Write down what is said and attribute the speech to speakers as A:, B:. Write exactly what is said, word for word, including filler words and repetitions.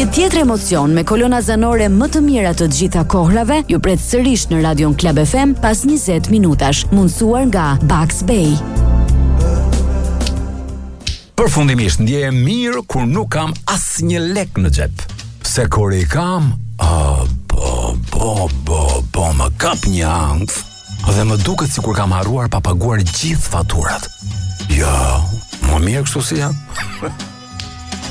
A: Një tjetër emocion me kolona zanore më të mira të gjitha kohrave ju pret sërish në Radion Club F M pas njëzet minutash, mundsuar nga Bucks Bay.
B: Përfundimisht ndjehem mirë kur nuk kam asnjë lek në xhep. Se kur i kam, oh, bo, bo, bo, bo, më kap një ankth dhe më duket sikur kam harruar pa paguar gjithë faturat. Jo, më mirë kështu si jam.